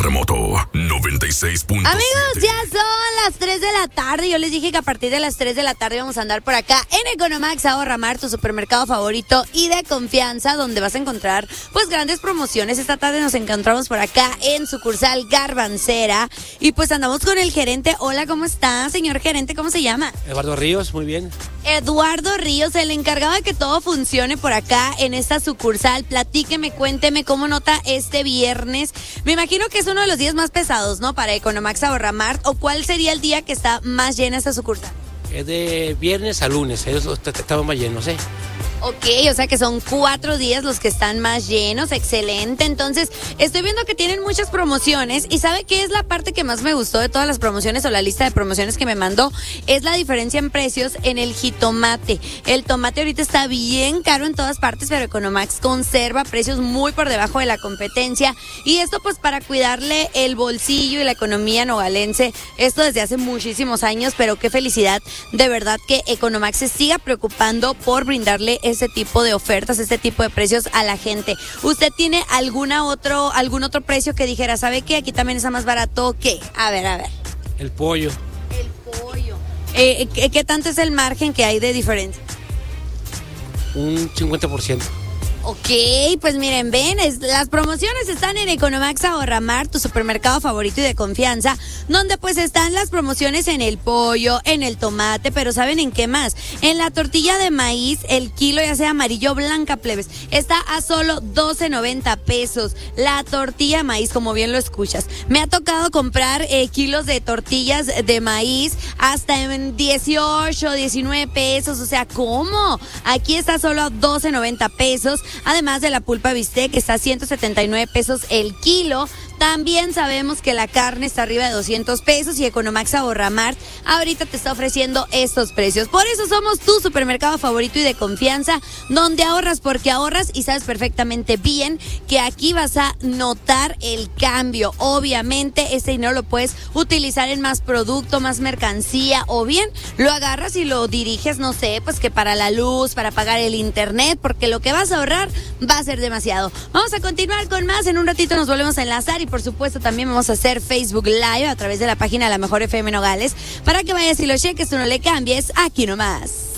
Terremoto 96.7. Amigos, ya son las 3 de la tarde. Yo les dije que a partir de las 3 de la tarde vamos a andar por acá en Economax Ahorra Mar, tu supermercado favorito y de confianza, donde vas a encontrar pues grandes promociones. Esta tarde nos encontramos por acá en sucursal Garbancera y pues andamos con el gerente. Hola, ¿cómo está, señor gerente? ¿Cómo se llama? Eduardo Ríos, muy bien. Eduardo Ríos, el encargado de que todo funcione por acá en esta sucursal. Platíqueme, cuénteme cómo nota este viernes. Me imagino que es uno de los días más pesados, ¿no? Para Economax Ahorra Mar. ¿O cuál sería el día que está más llena esta sucursal? Es de viernes a lunes, ellos estaban más llenos, ¿eh? Ok, o sea que son 4 días los que están más llenos, excelente. Entonces, estoy viendo que tienen muchas promociones y ¿sabe qué es la parte que más me gustó de todas las promociones o la lista de promociones que me mandó? Es la diferencia en precios en el jitomate. El tomate ahorita está bien caro en todas partes, pero Economax conserva precios muy por debajo de la competencia y esto pues para cuidarle el bolsillo y la economía nogalense, esto desde hace muchísimos años, pero qué felicidad de verdad que Economax se siga preocupando por brindarle ese tipo de ofertas, este tipo de precios a la gente. ¿Usted tiene algún otro precio que dijera, sabe qué? Aquí también está más barato que? A ver. El pollo. El pollo. ¿Qué tanto es el margen que hay de diferencia? Un 50%. Ok, pues miren, las promociones están en Economax Ahorra Mar, tu supermercado favorito y de confianza, donde pues están las promociones en el pollo, en el tomate, pero ¿saben en qué más? En la tortilla de maíz, el kilo ya sea amarillo o blanca, plebes, está a solo 12.90 pesos. La tortilla de maíz, como bien lo escuchas. Me ha tocado comprar kilos de tortillas de maíz hasta en 18, 19 pesos, o sea, ¿cómo? Aquí está solo a 12.90 pesos. Además de la pulpa bistec que está a 179 pesos el kilo. También sabemos que la carne está arriba de 200 pesos y Economax Ahorra Mar ahorita te está ofreciendo estos precios. Por eso somos tu supermercado favorito y de confianza, donde ahorras porque ahorras y sabes perfectamente bien que aquí vas a notar el cambio. Obviamente este dinero lo puedes utilizar en más producto, más mercancía o bien lo agarras y lo diriges, no sé, pues que para la luz, para pagar el internet, porque lo que vas a ahorrar va a ser demasiado. Vamos a continuar con más, en un ratito nos volvemos a enlazar y por supuesto también vamos a hacer Facebook Live a través de la página La Mejor FM Nogales para que vayas y lo cheques, tú no le cambies, aquí nomás.